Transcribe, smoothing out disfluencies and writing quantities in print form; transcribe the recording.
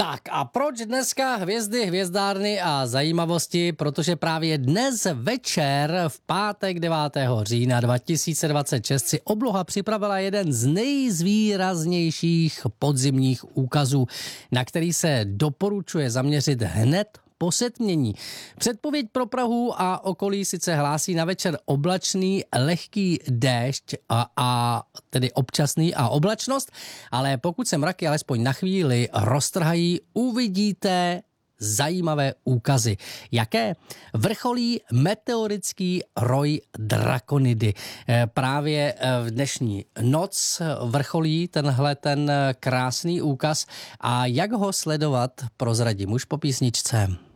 Tak a proč dneska hvězdy, hvězdárny a zajímavosti? Protože právě dnes večer v pátek 9. října 2026 si obloha připravila jeden z nejvýraznějších podzimních úkazů, na který se doporučuje zaměřit hned po setmění. Předpověď pro Prahu a okolí sice hlásí na večer oblačný, lehký déšť a tedy občasný a oblačnost, ale pokud se mraky alespoň na chvíli roztrhají, uvidíte zajímavé úkazy. Jaké? Vrcholí meteorický roj Drakonidy. Právě v dnešní noc vrcholí ten krásný úkaz a jak ho sledovat, prozradím už po písničce.